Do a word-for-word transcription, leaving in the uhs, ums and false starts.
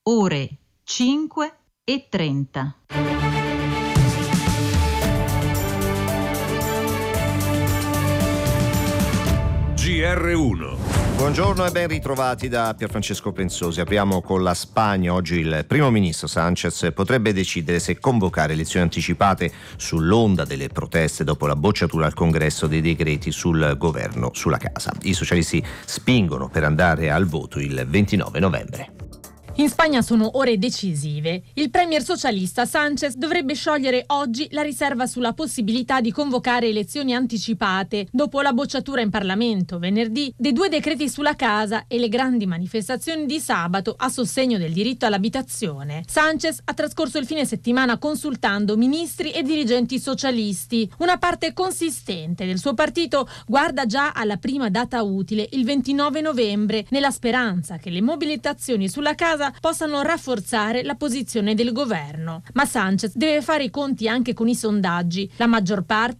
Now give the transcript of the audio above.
ore cinque e trenta. G R uno. Buongiorno e ben ritrovati da Pierfrancesco Pensosi. Apriamo con la Spagna. Oggi il primo ministro Sánchez potrebbe decidere se convocare elezioni anticipate sull'onda delle proteste dopo la bocciatura al Congresso dei decreti sul governo sulla casa. I socialisti spingono per andare al voto il ventinove novembre. In Spagna sono ore decisive. Il premier socialista Sánchez dovrebbe sciogliere oggi la riserva sulla possibilità di convocare elezioni anticipate dopo la bocciatura in Parlamento venerdì dei due decreti sulla casa e le grandi manifestazioni di sabato a sostegno del diritto all'abitazione. Sánchez ha trascorso il fine settimana consultando ministri e dirigenti socialisti. Una parte consistente del suo partito guarda già alla prima data utile, il ventinove novembre, nella speranza che le mobilitazioni sulla casa possano rafforzare la posizione del governo. Ma Sánchez deve fare i conti anche con i sondaggi. La maggior parte